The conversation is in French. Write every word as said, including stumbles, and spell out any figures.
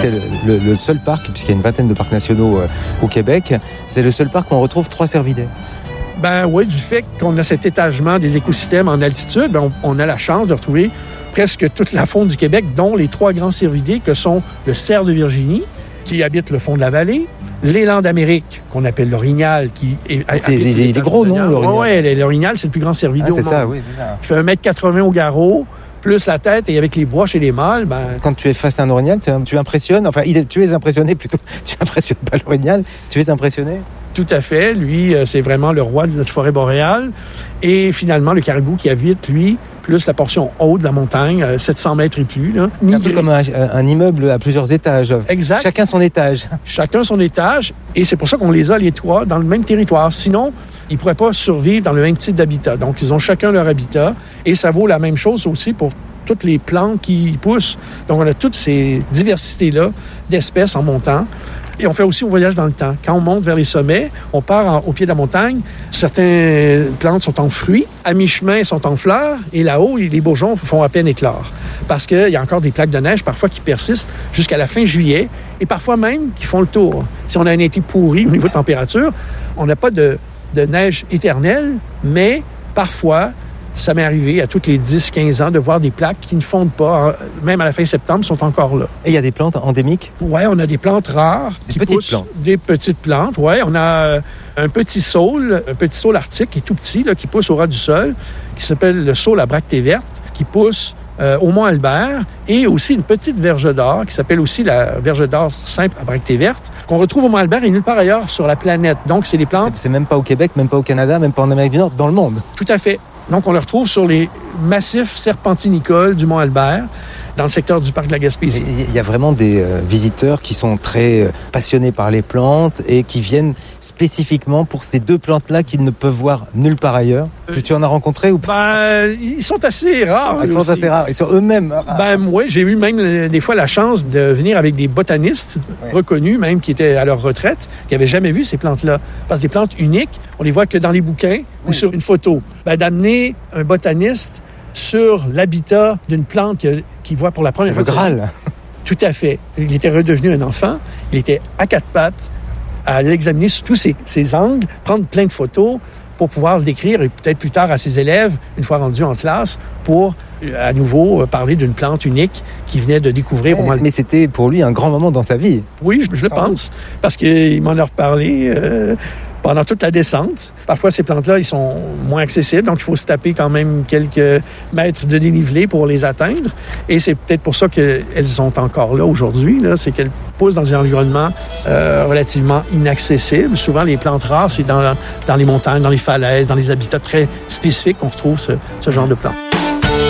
C'est le, le, le seul parc, puisqu'il y a une vingtaine de parcs nationaux euh, au Québec, c'est le seul parc où on retrouve trois cervidés. Ben oui, du fait qu'on a cet étagement des écosystèmes en altitude, ben on, on a la chance de retrouver presque toute la faune du Québec, dont les trois grands cervidés que sont le cerf de Virginie, qui habite le fond de la vallée, l'élan d'Amérique, qu'on appelle l'orignal, qui est... C'est il est gros, non, l'orignal? Oui, l'orignal, c'est le plus grand cervidé ah, au c'est monde. Ça, oui, c'est ça. Il fait un mètre quatre-vingts au garrot, plus la tête, et avec les broches et les mâles, ben... Quand tu es face à un orignal, tu impressionnes, enfin, il est, tu es impressionné plutôt, tu impressionnes pas l'orignal, tu es impressionné? Tout à fait. Lui, c'est vraiment le roi de notre forêt boréale. Et finalement, le caribou qui habite, lui, plus la portion haute de la montagne, sept cents mètres et plus. Là, c'est un peu comme un, un immeuble à plusieurs étages. Exact. Chacun son étage. Chacun son étage. Et c'est pour ça qu'on les a, les trois, dans le même territoire. Sinon, ils ne pourraient pas survivre dans le même type d'habitat. Donc, ils ont chacun leur habitat. Et ça vaut la même chose aussi pour toutes les plantes qui poussent. Donc, on a toutes ces diversités-là d'espèces en montant. Et on fait aussi un voyage dans le temps. Quand on monte vers les sommets, on part en, au pied de la montagne. Certaines plantes sont en fruits, à mi-chemin sont en fleurs, et là-haut, les bourgeons font à peine éclore. Parce qu'il y a encore des plaques de neige, parfois, qui persistent jusqu'à la fin juillet, et parfois même qui font le tour. Si on a un été pourri au niveau de température, on n'a pas de, de neige éternelle, mais parfois, ça m'est arrivé à tous les dix à quinze ans de voir des plaques qui ne fondent pas, même à la fin septembre, sont encore là. Et il y a des plantes endémiques? Oui, on a des plantes rares. Des qui petites poussent, plantes? Des petites plantes, oui. On a un petit saule, un petit saule arctique qui est tout petit, là, qui pousse au ras du sol, qui s'appelle le saule à bractée verte, qui pousse euh, au Mont-Albert, et aussi une petite verge d'or, qui s'appelle aussi la verge d'or simple à bractée verte, qu'on retrouve au Mont-Albert et nulle part ailleurs sur la planète. Donc, c'est des plantes... C'est, c'est même pas au Québec, même pas au Canada, même pas en Amérique du Nord, dans le monde. Tout à fait. Donc, on le retrouve sur les massifs serpentinicoles du Mont-Albert, dans le secteur du parc de la Gaspésie. Il y a vraiment des euh, visiteurs qui sont très euh, passionnés par les plantes et qui viennent spécifiquement pour ces deux plantes-là qu'ils ne peuvent voir nulle part ailleurs. Euh, tu en as rencontré ou pas? Ben, ils sont assez rares. Ah, ils sont aussi. assez rares. Ils sont eux-mêmes rares. Ben, moi, j'ai eu même euh, des fois la chance de venir avec des botanistes ouais. reconnus, même qui étaient à leur retraite, qui n'avaient jamais vu ces plantes-là. Parce que des plantes uniques, on les voit que dans les bouquins oui. ou sur une photo. Ben, d'amener un botaniste sur l'habitat d'une plante que, qu'il voit pour la première fois. C'est le Graal. Tout à fait. Il était redevenu un enfant. Il était à quatre pattes, à l'examiner sous tous ses, ses angles, prendre plein de photos pour pouvoir le décrire et peut-être plus tard à ses élèves, une fois rendu en classe, pour à nouveau parler d'une plante unique qu'il venait de découvrir. Ouais, mais c'était pour lui un grand moment dans sa vie. Oui, je, je le pense. Doute. Parce qu'il m'en a reparlé... Euh, pendant toute la descente. Parfois, ces plantes-là, ils sont moins accessibles, donc il faut se taper quand même quelques mètres de dénivelé pour les atteindre. Et c'est peut-être pour ça qu'elles sont encore là aujourd'hui, là, c'est qu'elles poussent dans des environnements euh, relativement inaccessibles. Souvent, les plantes rares, c'est dans, dans les montagnes, dans les falaises, dans les habitats très spécifiques qu'on retrouve ce, ce genre de plantes.